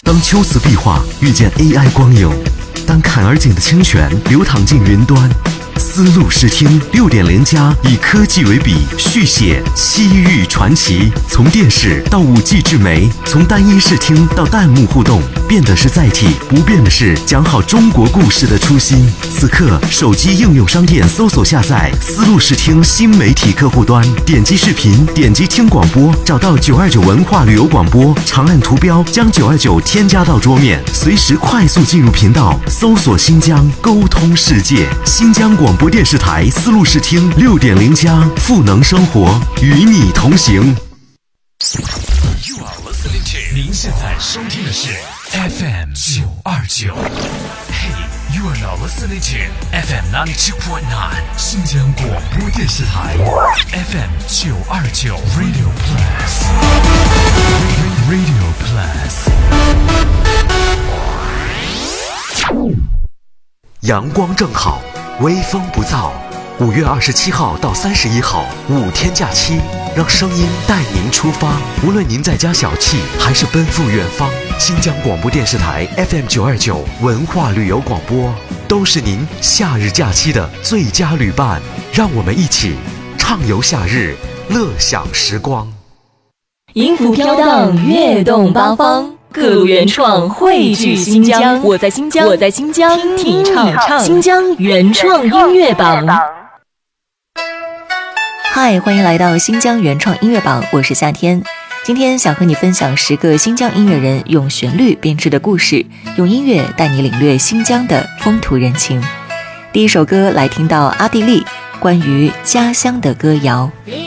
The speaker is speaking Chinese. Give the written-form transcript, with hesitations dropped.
当秋瓷壁画遇见 AI 光影，当坎儿井的清泉流淌进云端，丝路视听6.0+以科技为笔，续写西域传奇。从电视到5G 智媒，从单一视听到弹幕互动，变的是载体，不变的是讲好中国故事的初心。此刻，手机应用商店搜索下载丝路视听新媒体客户端，点击视频，点击听广播，找到929文化旅游广播，长按图标将929添加到桌面，随时快速进入频道，搜索新疆，沟通世界。新疆广播电视台丝路视听6.0+，赋能生活，与你同行。 You are listening to 您现在收听的是 FM 929。Hey, you are now listening to FM 92.9 新疆广播电视台 FM 929 Radio Plus Radio Plus。 阳光正好，微风不燥。5月27号到31号5天假期，让声音带您出发。无论您在家小憩，还是奔赴远方，新疆广播电视台 FM 929文化旅游广播都是您夏日假期的最佳旅伴。让我们一起畅游夏日，乐享时光。 音符飘荡，跃动八方。各路原创汇聚新疆，我在新疆，我在新疆，听你唱，新疆原创音乐榜。 嗨，欢迎来到新疆原创音乐榜，我是夏天。今天想和你分享10个新疆音乐人用旋律编织的故事，用音乐带你领略新疆的风土人情。第一首歌来听到阿地利关于家乡的歌谣。